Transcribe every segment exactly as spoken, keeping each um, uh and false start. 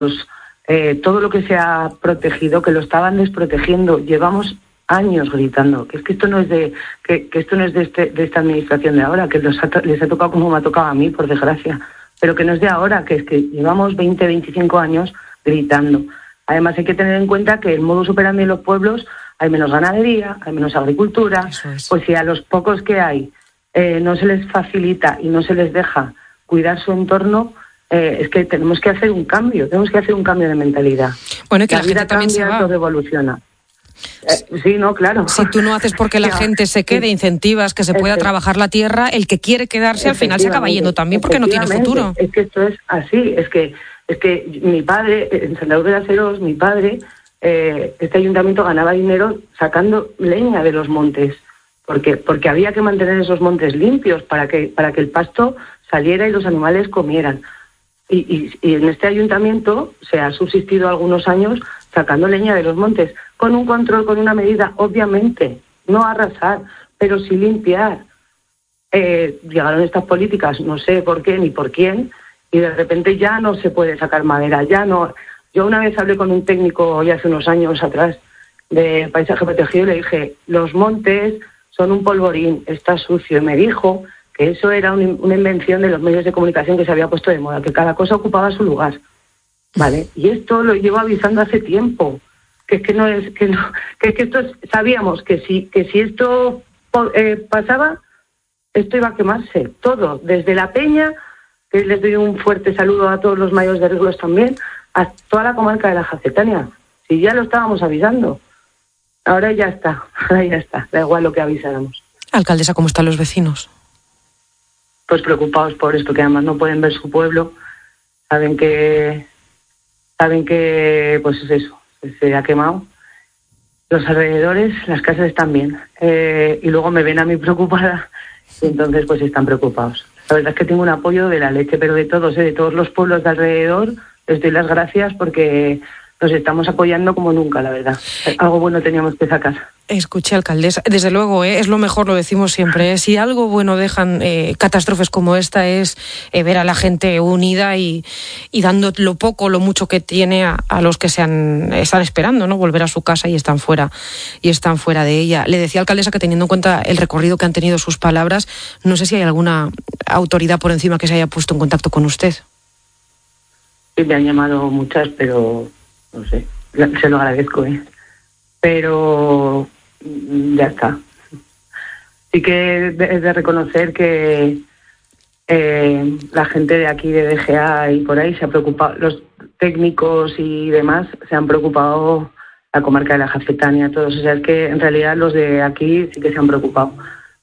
eh, todo lo que se ha protegido, que lo estaban desprotegiendo. Llevamos años gritando que es que esto no es de que, que esto no es de, este, de esta administración de ahora, que los ha, les ha tocado como me ha tocado a mí, por desgracia, pero que no es de ahora, que es que llevamos veinte, veinticinco años gritando. Además hay que tener en cuenta que el modus operandi en los pueblos hay menos ganadería, hay menos agricultura, es. Pues si a los pocos que hay eh, no se les facilita y no se les deja cuidar su entorno, eh, es que tenemos que hacer un cambio, tenemos que hacer un cambio de mentalidad. Bueno, y que la, la vida gente también cambia, se va. todo evoluciona. Eh, sí, no, claro. Si tú no haces porque la ya, gente se quede, incentivas que se pueda este, trabajar la tierra, el que quiere quedarse al final se acaba yendo también porque no tiene futuro. Es que esto es así, es que es que mi padre, en Santa Cruz de Seros, mi padre, eh, este ayuntamiento ganaba dinero sacando leña de los montes, porque porque había que mantener esos montes limpios para que para que el pasto saliera y los animales comieran. Y, y, y en este ayuntamiento se ha subsistido algunos años sacando leña de los montes, con un control, con una medida, obviamente, no arrasar, pero sí limpiar. Eh, llegaron estas políticas, no sé por qué ni por quién, y de repente ya no se puede sacar madera, ya no. Yo una vez hablé con un técnico ya hace unos años atrás de paisaje protegido y le dije, los montes son un polvorín, está sucio, y me dijo que eso era un, una invención de los medios de comunicación que se había puesto de moda, que cada cosa ocupaba su lugar, ¿vale? Y esto lo llevo avisando hace tiempo, que es que no es, que no, que es que esto es, sabíamos que si, que si esto eh, pasaba, esto iba a quemarse, todo, desde la peña, que les doy un fuerte saludo a todos los mayores de Reglos también, a toda la comarca de la Jacetania. Si ya lo estábamos avisando, ahora ya está, ahora ya está, da igual lo que avisáramos. Alcaldesa, ¿cómo están los vecinos? Pues preocupados por esto, que además no pueden ver su pueblo, saben que, saben que, pues es eso, se ha quemado. Los alrededores, las casas están bien, eh, y luego me ven a mí preocupada, y entonces pues están preocupados. La verdad es que tengo un apoyo de la leche, pero de todos, ¿eh? de todos los pueblos de alrededor, les doy las gracias porque nos estamos apoyando como nunca, la verdad. Algo bueno teníamos que sacar. Escuché, alcaldesa, desde luego, ¿eh? es lo mejor, lo decimos siempre. ¿eh? Si algo bueno dejan eh, catástrofes como esta es eh, ver a la gente unida y, y dando lo poco, lo mucho que tiene a, a los que se han, están esperando, ¿no? Volver a su casa y están fuera y están fuera de ella. Le decía, alcaldesa, que teniendo en cuenta el recorrido que han tenido sus palabras, no sé si hay alguna autoridad por encima que se haya puesto en contacto con usted. Sí, me han llamado muchas, pero no sé, se lo agradezco, ¿eh? Pero ya está. Sí que es de, de reconocer que eh, la gente de aquí, de D G A y por ahí, se ha preocupado, los técnicos y demás, se han preocupado, la comarca de la Jacetania, todos. O sea, es que en realidad los de aquí sí que se han preocupado.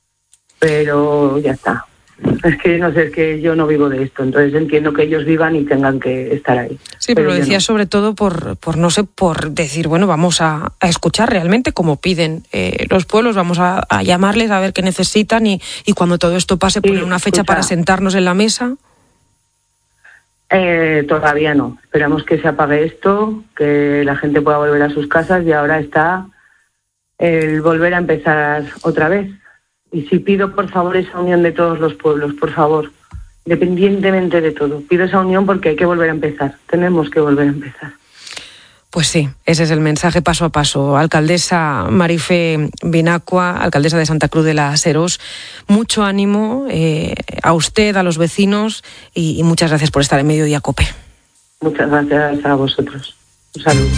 Pero ya está. Es que no sé, es que yo no vivo de esto, entonces entiendo que ellos vivan y tengan que estar ahí. Sí, pero, pero lo decía no. sobre todo por, por, no sé, por decir, bueno, vamos a, a escuchar realmente como piden eh, los pueblos, vamos a, a llamarles a ver qué necesitan y, y cuando todo esto pase, poner sí, una fecha escucha, para sentarnos en la mesa. Eh, todavía no. Esperamos que se apague esto, que la gente pueda volver a sus casas y ahora está el volver a empezar otra vez. Y sí pido, por favor, esa unión de todos los pueblos, por favor, independientemente de todo. Pido esa unión porque hay que volver a empezar, tenemos que volver a empezar. Pues sí, ese es el mensaje paso a paso. Alcaldesa Marifé Binacua, alcaldesa de Santa Cruz de la Seros, mucho ánimo eh, a usted, a los vecinos y, y muchas gracias por estar en Mediodía Cope. Muchas gracias a vosotros. Un saludo.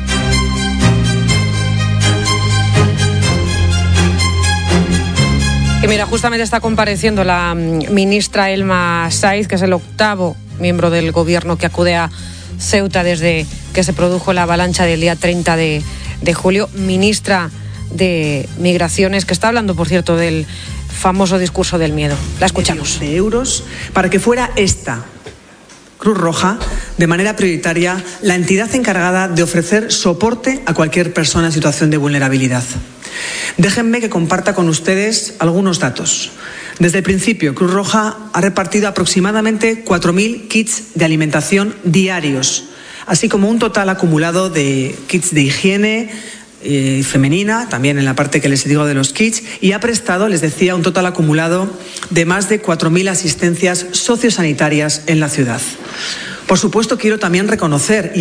Que mira, justamente está compareciendo la ministra Elma Saiz, que es el octavo miembro del gobierno que acude a Ceuta desde que se produjo la avalancha del día treinta de julio. Ministra de Migraciones, que está hablando, por cierto, del famoso discurso del miedo. La escuchamos. De euros para que fuera esta Cruz Roja, de manera prioritaria, la entidad encargada de ofrecer soporte a cualquier persona en situación de vulnerabilidad. Déjenme que comparta con ustedes algunos datos. Desde el principio, Cruz Roja ha repartido aproximadamente cuatro mil kits de alimentación diarios, así como un total acumulado de kits de higiene eh, femenina, también en la parte que les digo de los kits, y ha prestado, les decía, un total acumulado de más de cuatro mil asistencias sociosanitarias en la ciudad. Por supuesto, quiero también reconocer